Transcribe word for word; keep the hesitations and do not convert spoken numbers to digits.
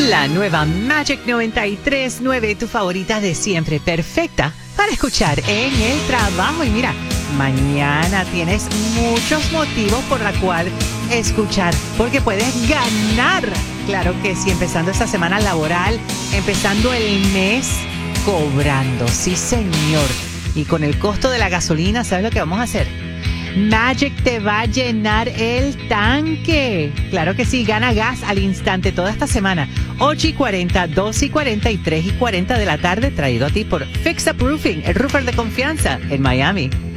La nueva Magic noventa y tres punto nueve, tu favorita de siempre, perfecta para escuchar en el trabajo. Y mira, mañana tienes muchos motivos por la cual escuchar, porque puedes ganar. Claro que sí, empezando esta semana laboral, empezando el mes cobrando, sí señor. Y con el costo de la gasolina, ¿sabes lo que vamos a hacer? Magic te va a llenar el tanque. Claro que sí, gana gas al instante toda esta semana. ocho y cuarenta, doce y cuarenta y tres y cuarenta de la tarde, traído a ti por Fix Up Roofing, el roofer de confianza en Miami.